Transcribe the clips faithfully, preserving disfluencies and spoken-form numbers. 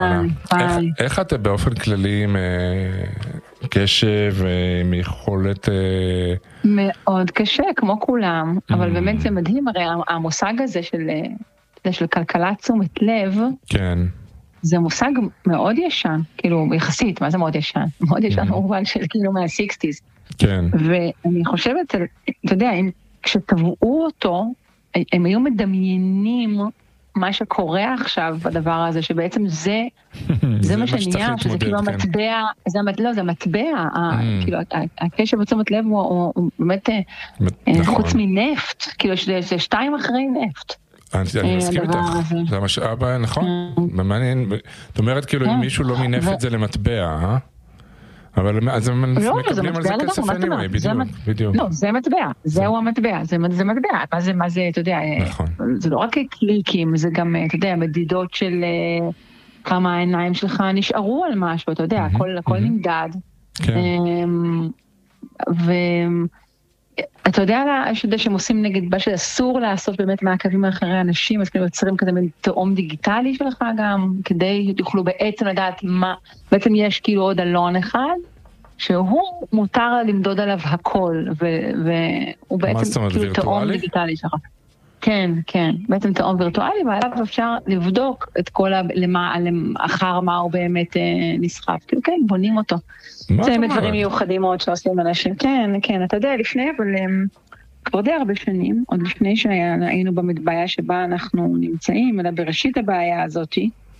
איך אתה באופן כללי עם קשב ועם יכולת... מאוד קשה, כמו כולם, אבל באמת זה מדהים, הרי המושג הזה של כלכלת תשומת לב, כן. זה מושג מאוד ישן, כאילו יחסית, מה זה מאוד ישן? מאוד ישן במובן של כאילו מה-שישים. כן. ואני חושבת, אתה יודע, כשטבעו אותו, הם היו מדמיינים מה שקורה עכשיו בדבר הזה, שבעצם זה, זה מה שנהיה, שזה כאילו המטבע, לא, זה המטבע, כאילו הקשב ותשומת לב הוא באמת חוץ מנפט, כאילו זה שתיים אחרי נפט. אני מסכים איתך, זה המשאב, נכון? במעניין, זאת אומרת כאילו אם מישהו לא מינף את זה למטבע, אה? אבל אז הם מקבלים על זה כסף anyway, בדיוק. לא, זה מטבע, זהו המטבע, זה מטבע, מה זה, אתה יודע, זה לא רק קליקים, זה גם, אתה יודע, מדידות של כמה העיניים שלך נשארו על משהו, אתה יודע, הכל נמדד. ואתה יודע שהם עושים נגד מה שאסור לעשות באמת מעקבים אחרי אנשים, אז כאילו יוצרים כזה מין תאום דיגיטלי שלך גם, כדי שתוכלו בעצם לדעת מה, בעצם יש כאילו עוד אלון אחד, שהוא מותר למדוד עליו הכל, והוא בעצם כאילו תאום דיגיטלי שלך. כן, כן, בעצם תאום וירטואלי, ועליו אפשר לבדוק את כל אחר מה הוא באמת נסחף, כאילו כן, בונים אותו. זה באמת דברים מיוחדים מאוד שעושים אנשים. כן, כן, אתה יודע, לפני, אבל כבר די הרבה שנים, עוד לפני שהיינו בבעיה שבה אנחנו נמצאים, אלא בראשית הבעיה הזאת,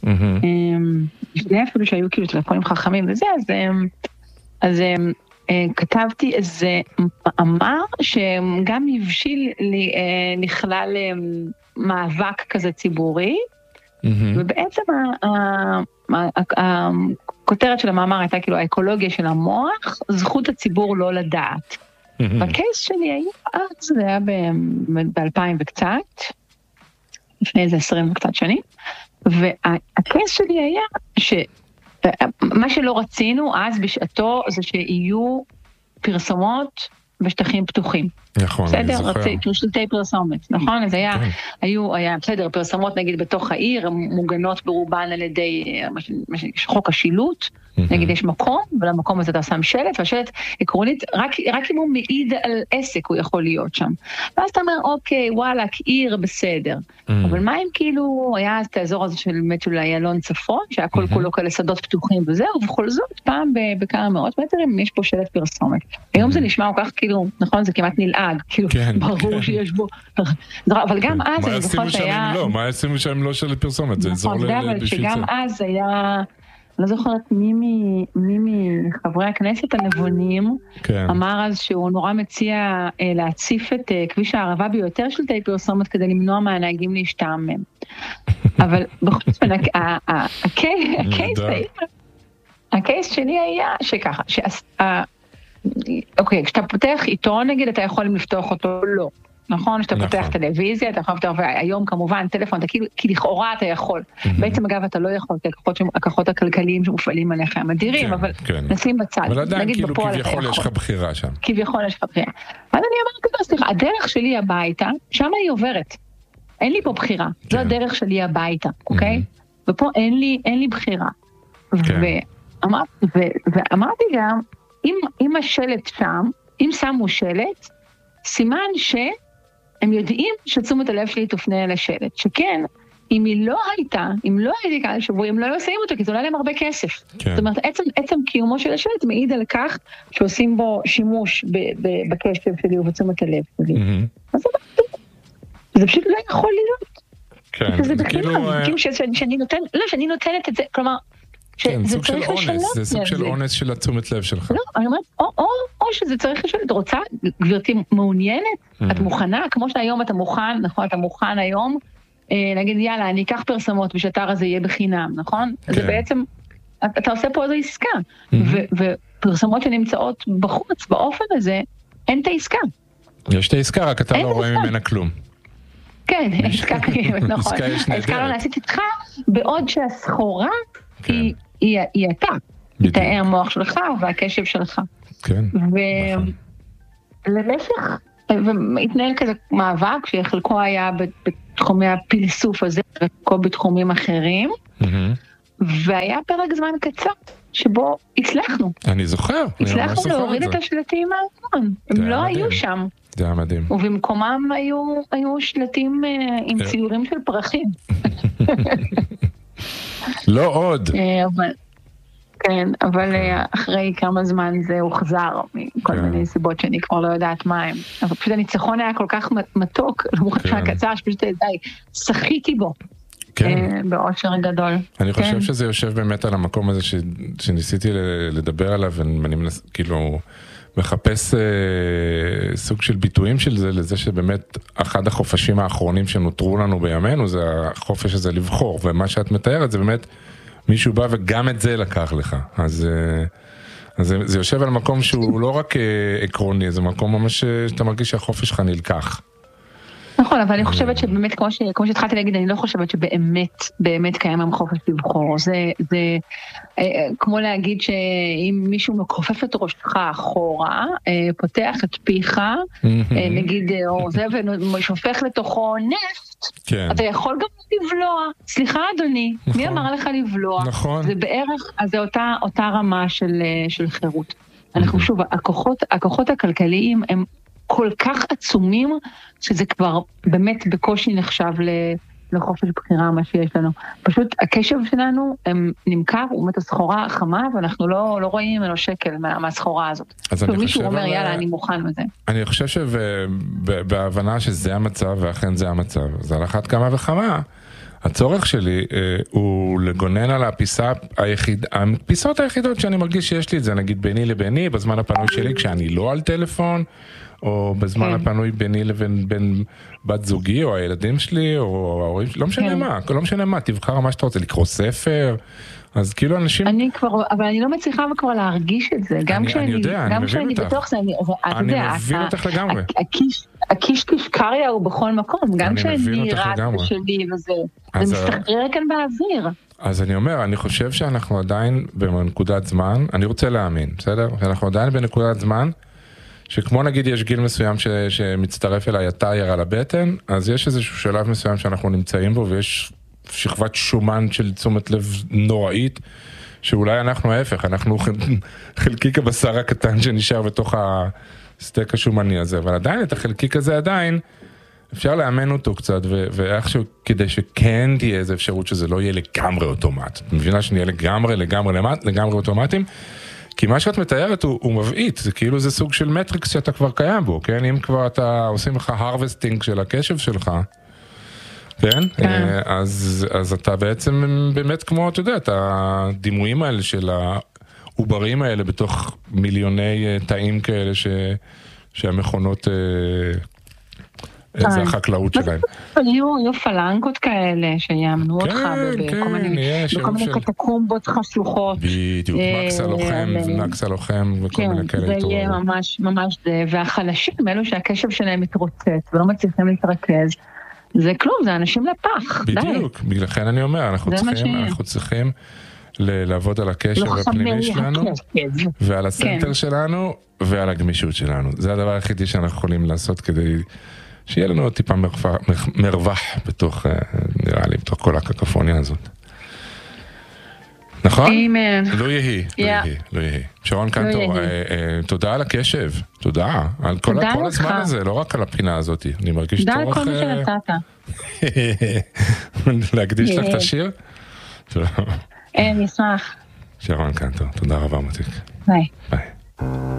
לפני אפילו שהיו כאילו טלפונים חכמים וזה, אז כתבתי איזה מאמר שגם הבשיל לכלל מאבק כזה ציבורי, ובעצם הכותרת של המאמר הייתה כאילו האקולוגיה של המוח, זכות הציבור לא לדעת. והקייס שלי היה, אז זה היה ב-אלפיים וקצת, לפני איזה עשרים וקצת שנים, והקייס שלי היה ש... מה שלא רצינו אז בשעתו זה שיהיו פרסומות בשטחים פתוחים. נכון, אני זוכר. בסדר, שלטי פרסומת, נכון? אז היה, היו, היה, בסדר, פרסומות נגיד בתוך העיר, מוגנות ברובן על ידי חוק השילוט, נגיד יש מקום, ולמקום הזה אתה שם שלט, והשלט עקרונית, רק, רק אם הוא מעיד על עסק הוא יכול להיות שם. ואז אתה אומר, אוקיי, וואלה, עיר בסדר. אבל מה אם כאילו, היה את האזור הזה של באמת של איילון צפון, שהיה כל כולו כאלה שדות פתוחים וזהו, ובכל זאת, פעם בכמה מאות מטרים, יש פה שלט פרסומת. היום זה נשמע כל כך כאילו, נכון, זה כמעט נלעג, כאילו, ברור שיש בו. אבל גם אז, אני זוכר שהיה... מה ישימו שם לא שלט פרסומת? זה אזור בשביל שגם אז היה... לא זוכרת מי מחברי הכנסת הנבונים אמר אז שהוא נורא מציע להציף את כביש הערבה ביותר שלטי פרסומת כדי למנוע מהנהגים להשתעמם. אבל בכל זאת, הקייס שלי היה שככה, אוקיי, כשאתה פותח עיתון נגיד אתה יכול לפתוח אותו לא. נכון, שאתה פותח טלוויזיה, אתה יכול לפתוח, והיום כמובן טלפון, אתה כאילו, כי לכאורה אתה יכול. בעצם אגב אתה לא יכול, כי הכוחות הכלכליים שמופעלים עליך הם אדירים, אבל נשים בצד. אבל עדיין כאילו כביכול יש לך בחירה שם. כביכול יש לך בחירה. אז אני אמרתי, סליחה, הדרך שלי הביתה, שם היא עוברת. אין לי פה בחירה. זו הדרך שלי הביתה, אוקיי? ופה אין לי, אין לי בחירה. ואמרתי גם, אם השלט שם, אם שמו שלט, סימן ש... הם יודעים שתשומת הלב שלי תופנה אל השלט, שכן, אם היא לא הייתה, אם לא הייתי כאן שבוע, הם לא היו עושים אותו, כי זה עולה להם הרבה כסף. זאת אומרת, עצם, עצם קיומו של השלט מעיד על כך שעושים בו שימוש בקשב שלי ובתשומת הלב שלי. אז זה פשוט לא יכול להיות. כן, זה בכלל, שאני נותנת, לא, שאני נותנת את זה, כלומר, כן, סוג של אונס, זה סוג של אונס של התשומת לב שלך. לא, אני אומרת, או שזה צריך לשאול, את רוצה, גברתי מעוניינת? את מוכנה? כמו שהיום אתה מוכן, נכון, אתה מוכן היום, נגיד, יאללה, אני אקח פרסמות ושאתר הזה יהיה בחינם, נכון? זה בעצם, אתה עושה פה איזו עסקה, ופרסמות שנמצאות בחוץ, באופן הזה, אין את העסקה. יש את העסקה, רק אתה לא רואה ממנה כלום. כן, העסקה קיימת, נכון. העסקה לא נעשית איתך, בעוד שהסחורה היא אתה, תאי המוח שלך והקשב שלך. כן. ולמשך, והתנהל כזה מאבק, שחלקו היה בתחומי הפלסוף הזה, וחלקו בתחומים אחרים, והיה פרק זמן קצר שבו הצלחנו. אני זוכר. הצלחנו להוריד את השלטים מהארון. הם לא היו שם. זה היה מדהים. ובמקומם היו, היו שלטים עם ציורים של פרחים. לא עוד. אבל, כן, אבל אחרי כמה זמן זה הוחזר, מכל מיני סיבות שאני כבר לא יודעת מה הם. אבל פשוט הניצחון היה כל כך מתוק, למרות שהקצר שפשוט די, שחיתי בו. כן. באושר גדול. אני חושב כן. שזה יושב באמת על המקום הזה ש, שניסיתי לדבר עליו, ואני מנס, כאילו מחפש אה, סוג של ביטויים של זה, לזה שבאמת אחד החופשים האחרונים שנותרו לנו בימינו, זה החופש הזה לבחור, ומה שאת מתארת זה באמת מישהו בא וגם את זה לקח לך. אז, אה, אז זה, זה יושב על מקום שהוא לא רק אה, עקרוני, זה מקום ממש שאתה מרגיש שהחופש שלך נלקח. נכון, אבל אני חושבת שבאמת, כמו, ש... כמו שהתחלתי להגיד, אני לא חושבת שבאמת, באמת קיים עם חופש לבחור. זה, זה אה, כמו להגיד שאם מישהו מכופף את ראשך אחורה, אה, פותח את פיך, אה, נגיד, או זה, ושופך לתוכו נפט, כן. אתה יכול גם לבלוע. סליחה, אדוני, נכון. מי אמר לך לבלוע? נכון. זה בערך, אז זה אותה, אותה רמה של, של חירות. אנחנו שוב, הכוחות, הכוחות הכלכליים הם כל כך עצומים, שזה כבר באמת בקושי נחשב לחופש בחירה מה שיש לנו. פשוט הקשב שלנו נמכר, הוא מת הסחורה חמה, ואנחנו לא, לא רואים ממנו שקל מה, מהסחורה הזאת. אז אני מישהו אומר, יאללה, אני מוכן לזה. אני חושב שבהבנה שזה המצב, ואכן זה המצב, אז על אחת כמה וכמה, הצורך שלי אה, הוא לגונן על הפיסה היחיד, הפיסות היחידות שאני מרגיש שיש לי את זה, נגיד ביני לביני, בזמן הפנוי שלי, כשאני לא על טלפון, או בזמן כן. הפנוי ביני לבין בין בת זוגי, או הילדים שלי, או ההורים שלי, לא משנה כן. מה, לא משנה מה, תבחר מה שאתה רוצה, לקרוא ספר, אז כאילו אנשים... אני כבר, אבל אני לא מצליחה כבר להרגיש את זה, גם כשאני... אני יודע, אני מבין אותך. בתוך זה, אני, אני מבין אותך לגמרי. הקיש קישקריה הוא בכל מקום, גם כשאני רק בשלי וזה, זה מסתחרר כאן באוויר. אז אני אומר, אני חושב שאנחנו עדיין בנקודת זמן, אני רוצה להאמין, בסדר? שאנחנו עדיין בנקודת זמן, שכמו נגיד יש גיל מסוים ש, שמצטרף אליי הטייר על הבטן, אז יש איזשהו שלב מסוים שאנחנו נמצאים בו, ויש שכבת שומן של תשומת לב נוראית, שאולי אנחנו ההפך, אנחנו חלקיק הבשר הקטן שנשאר בתוך הסטייק השומני הזה, אבל עדיין את החלקיק הזה עדיין, אפשר לאמן אותו קצת, ו- ואיכשהו כדי שכן תהיה איזו אפשרות שזה לא יהיה לגמרי אוטומט. מבינה שנהיה לגמרי, לגמרי, לגמרי אוטומטים, כי מה שאת מתארת הוא, הוא מבעית, זה כאילו זה סוג של מטריקס שאתה כבר קיים בו, כן? אם כבר אתה עושים לך הרווסטינג של הקשב שלך, כן? אז, אז אתה בעצם באמת כמו, אתה יודע, את הדימויים האלה של העוברים האלה בתוך מיליוני תאים כאלה ש, שהמכונות, זה החקלאות שלהם. יהיו פלנקות כאלה שיאמנו אותך בכל מיני קטקומבות חשוכות. בדיוק, מקס הלוחם, נקס הלוחם וכל מיני כאלה. זה יהיה ממש, ממש זה. והחלשים, אלו שהקשב שלהם מתרוצץ ולא מצליחים להתרכז, זה כלום, זה אנשים לפח. בדיוק, בגללכן אני אומר, אנחנו צריכים, אנחנו צריכים לעבוד על הקשר הפנימי שלנו, ועל הסנטר שלנו, ועל הגמישות שלנו. זה הדבר היחידי שאנחנו יכולים לעשות כדי שיהיה לנו עוד טיפה מרווח בתוך, נראה לי, בתוך כל הקקופוניה הזאת. נכון? לא יהי, לא יהי, לא יהי. שרון קנטור, תודה על הקשב, תודה, על כל הזמן הזה, לא רק על הפינה הזאת. אני מרגיש צורך... תודה על כל מה שנתת. להקדיש לך את השיר? אין, נשמח. שרון קנטור, תודה רבה מותיק. ביי. ביי.